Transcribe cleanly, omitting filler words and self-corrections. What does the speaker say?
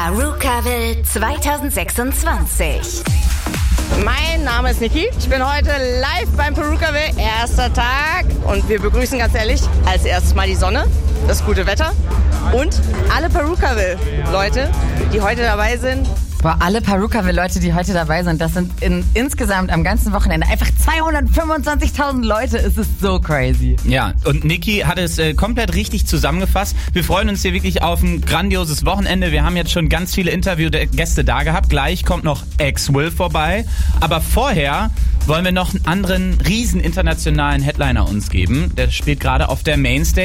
Perucaville 2026. Mein Name ist Niki. Ich bin heute live beim Perucaville, erster Tag. Und wir begrüßen ganz ehrlich als erstes mal die Sonne, das gute Wetter und alle Perucaville-Leute, die heute dabei sind. Boah, alle Perucaville-Leute, die heute dabei sind, das sind insgesamt am ganzen Wochenende einfach 225.000 Leute. Es ist so crazy. Ja, und Niki hat es komplett richtig zusammengefasst. Wir freuen uns hier wirklich auf ein grandioses Wochenende. Wir haben jetzt schon ganz viele Interviewgäste da gehabt. Gleich kommt noch X-Will vorbei. Aber vorher wollen wir noch einen anderen riesen internationalen Headliner uns geben. Der spielt gerade auf der Mainstage.